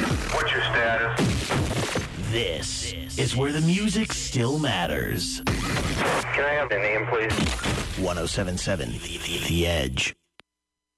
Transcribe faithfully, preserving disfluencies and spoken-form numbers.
What's your status? This is where the music still matters. Can I have your name, please? one oh seven point seven The Edge.